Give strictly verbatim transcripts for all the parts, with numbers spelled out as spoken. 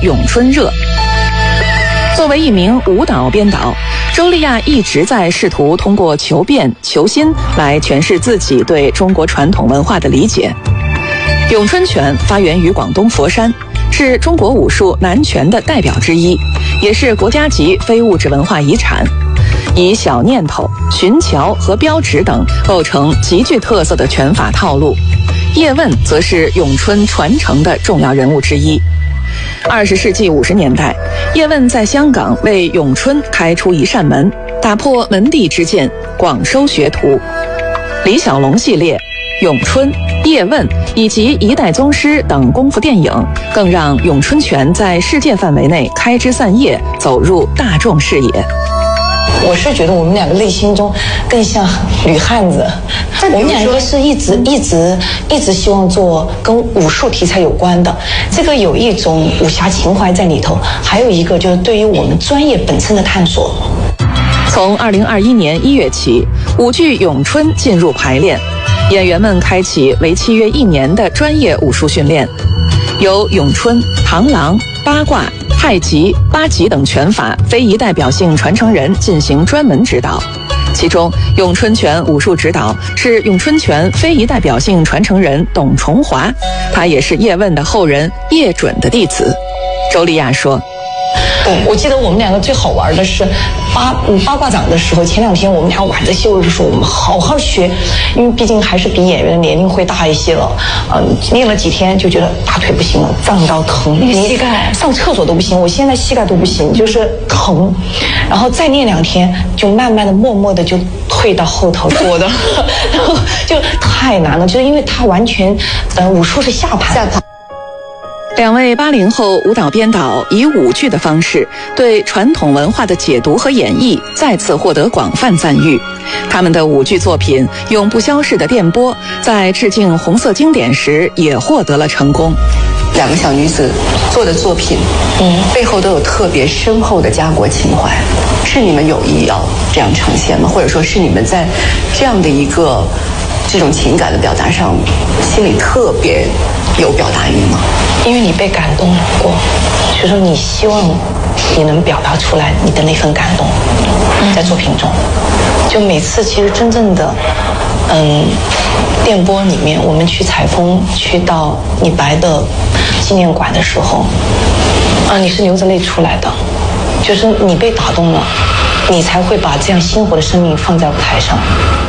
咏春热。作为一名舞蹈编导，周丽亚一直在试图通过求变求新来诠释自己对中国传统文化的理解。咏春拳发源于广东佛山，是中国武术南拳的代表之一，也是国家级非物质文化遗产。以小念头、寻桥和标指等构成极具特色的拳法套路。叶问则是咏春传承的重要人物之一。二十世纪五十年代，叶问在香港为咏春开出一扇门，打破门第之见，广收学徒。李小龙系列、咏春、叶问以及一代宗师等功夫电影，更让咏春拳在世界范围内开枝散叶，走入大众视野。 我是觉得我们两个内心中更像女汉子，我们两个是一直一直一直希望做跟武术题材有关的，这个有一种武侠情怀在里头，还有一个就是对于我们专业本身的探索。 从二零二一年一月起，舞剧咏春进入排练，演员们开启为期约一年的专业武术训练，由咏春、螳螂、八卦、太极、八极等拳法非一代表性传承人进行专门指导。其中，咏春拳武术指导是咏春拳非一代表性传承人董崇华，他也是叶问的后人叶准的弟子。周丽亚说：“ 对，我记得我们两个最好玩的是八八卦掌的时候，前两天我们俩晚自习我就说我们好好学，因为毕竟还是比演员的年龄会大一些了。嗯，练了几天就觉得大腿不行了，胀到疼， 膝盖上厕所都不行，我现在膝盖都不行，就是疼。然后再练两天，就慢慢的、默默的就退到后头坐的，然后就太难了，就是因为他完全，呃，武术是下盘。下盘。” 两位八零后舞蹈编导以舞剧的方式对传统文化的解读和演绎再次获得广泛赞誉。他们的舞剧作品《永不消逝的电波》在致敬红色经典时也获得了成功。 两个小女子做的作品，嗯，背后都有特别深厚的家国情怀，是你们有意要这样呈现吗？或者说是你们在这样的一个这种情感的表达上，心里特别有表达欲吗？ 因为你被感动过，所以说你希望你能表达出来你的那份感动，在作品中。就每次其实真正的，嗯，电波里面，我们去采风，去到李白的纪念馆的时候，啊，你是流着泪出来的，就是你被打动了，你才会把这样鲜活的生命放在舞台上。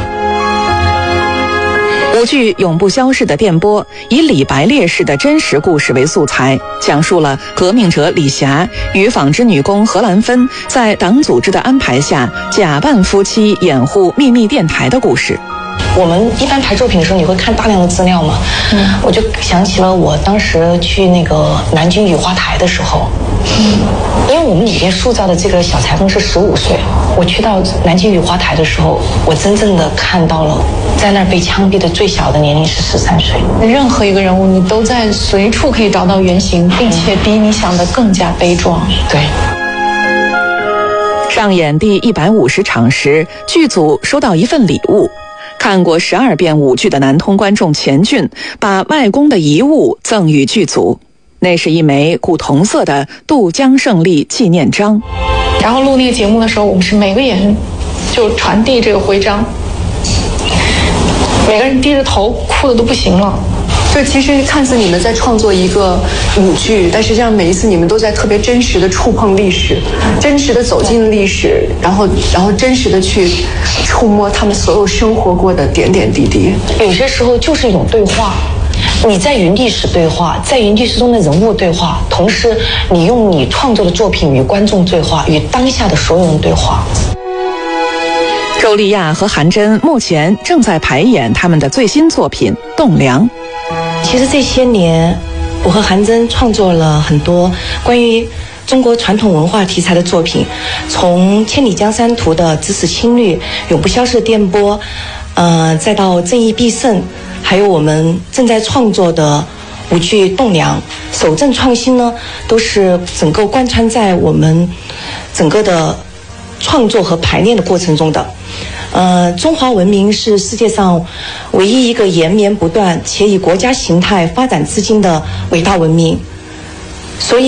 舞剧《永不消逝的电波》以李白烈士的真实故事为素材，讲述了革命者李霞与纺织女工何兰芬在党组织的安排下假扮夫妻掩护秘密电台的故事。 我们一般排作品的时候，你会看大量的资料嘛？嗯，我就想起了我当时去那个南京雨花台的时候，嗯，因为我们里面塑造的这个小裁缝是十五岁，我去到南京雨花台的时候，我真正的看到了在那儿被枪毙的最小的年龄是十三岁。 任何一个人物，你都在随处可以找到原型，并且比你想的更加悲壮。 对。 上演第一百五十场时，剧组收到一份礼物。看过十二遍舞剧的南通观众钱俊把外公的遗物赠予剧组，那是一枚古铜色的渡江胜利纪念章。 然后录那个节目的时候，我们是每个演员就传递这个徽章，每个人低着头哭的都不行了。 就其实看似你们在创作一个舞剧，但实际上每一次你们都在特别真实的触碰历史，真实的走进历史，然后然后真实的去触摸他们所有生活过的点点滴滴。 有些时候就是一种对话，你在与历史对话，在与历史中的人物对话，同时你用你创作的作品与观众对话，与当下的所有人对话。 周丽亚和韩真目前正在排演他们的最新作品《栋梁》。 其实这些年，我和韩真创作了很多关于中国传统文化题材的作品，从《千里江山图》的只此青绿、永不消逝的电波，呃，再到正义必胜，还有我们正在创作的舞剧《栋梁》，守正创新呢，都是整个贯穿在我们整个的创作和排练的过程中的。呃，中华文明是世界上唯一一个延绵不断且以国家形态发展至今的伟大文明，所以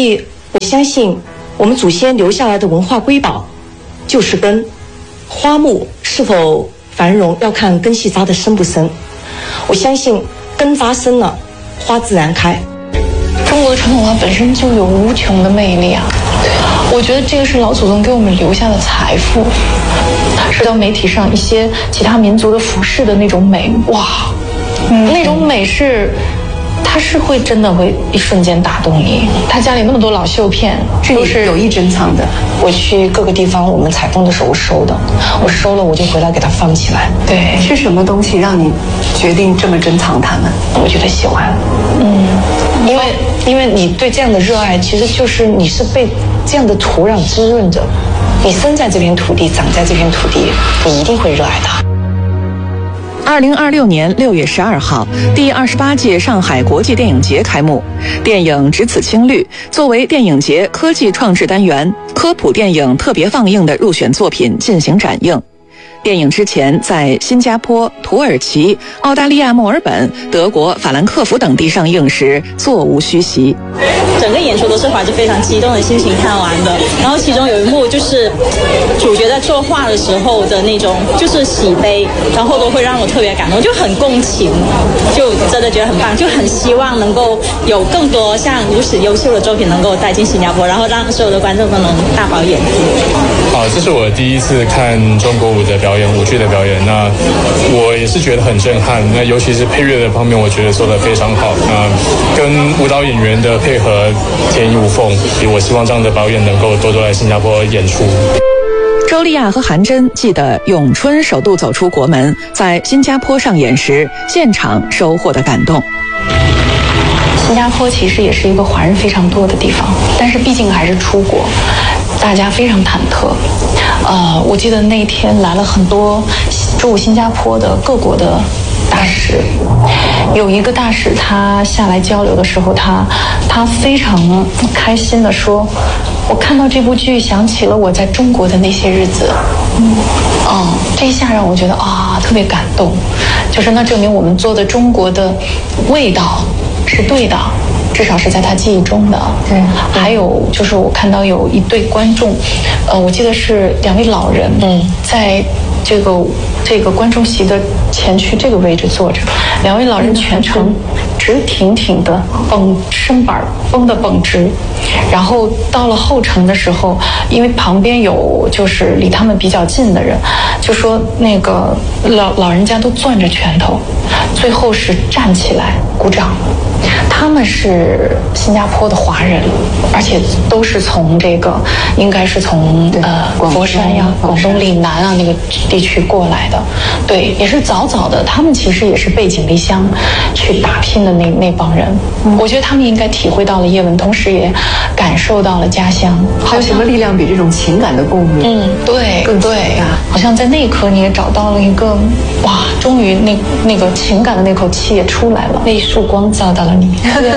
我相信我们祖先留下来的文化瑰宝就是根，花木是否繁荣要看根系扎的深不深。我相信根扎深了，花自然开。 中国的传统文化本身就有无穷的魅力啊！我觉得这个是老祖宗给我们留下的财富。社交媒体上一些其他民族的服饰的那种美，哇，嗯、那种美是。它是会真的会一瞬间打动你。他家里那么多老绣片， 都是有意珍藏的。 我去各个地方，我们采风的时候收的，我收了我就回来给它放起来。 对， 是什么东西让你决定这么珍藏它们？ 我觉得喜欢，嗯，因为因为你对这样的热爱，其实就是你是被这样的土壤滋润着，你生在这片土地，长在这片土地，你一定会热爱它。 二零二六年六月十二号，第二十八届上海国际电影节开幕。电影《只此青绿》作为电影节科技创制单元科普电影特别放映的入选作品进行展映。电影之前在新加坡、土耳其、澳大利亚墨尔本、德国法兰克福等地上映时座无虚席。 整个演出都是怀着非常激动的心情看完的，然后其中有一幕就是主角在作画的时候的那种就是喜悲，然后都会让我特别感动，就很共情，就真的觉得很棒，就很希望能够有更多像如此优秀的作品能够带进新加坡，然后让所有的观众都能大饱眼福。 好，这是我第一次看中国舞的表演，舞剧的表演，那我也是觉得很震撼。那尤其是配乐的方面，我觉得做得非常好。那跟舞蹈演员的配合天衣无缝，我希望这样的表演能够多多来新加坡演出。 周丽亚和韩真记得咏春首度走出国门，在新加坡上演时，现场收获的感动。 新加坡其实也是一个华人非常多的地方，但是毕竟还是出国，大家非常忐忑。呃，我记得那天来了很多驻新加坡的各国的大使，有一个大使他下来交流的时候，他他非常开心地说，我看到这部剧想起了我在中国的那些日子。嗯，哦，这一下让我觉得啊特别感动，就是那证明我们做的中国的味道是对的，至少是在他记忆中的。对，还有就是我看到有一对观众，呃，我记得是两位老人，嗯，在这个这个观众席的前区这个位置坐着，两位老人全程直挺挺的绷身板绷得绷直，然后到了后程的时候，因为旁边有就是离他们比较近的人，就说那个老老人家都攥着拳头，最后是站起来鼓掌。他们是新加坡的华人，而且都是从这个应该是从呃佛山呀、广东岭南啊那个地区过来的，对，也是早早的，他们其实也是背井离乡去打拼的那那帮人。嗯、我觉得他们应该体会到了叶问，同时也感受到了家乡。 还有什么力量比这种情感的共鸣？ 嗯，对，更对啊！好像在那一刻你也找到了一个，哇，终于那那个情感的那口气也出来了，那一束光照到了你。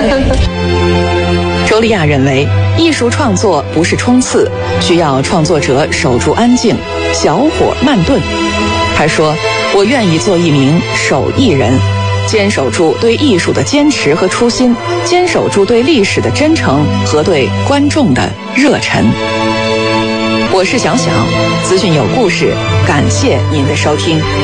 周丽亚认为，艺术创作不是冲刺，需要创作者守住安静，小火慢炖。她说：“我愿意做一名手艺人，坚守住对艺术的坚持和初心，坚守住对历史的真诚和对观众的热忱。”我是小小，资讯有故事，感谢您的收听。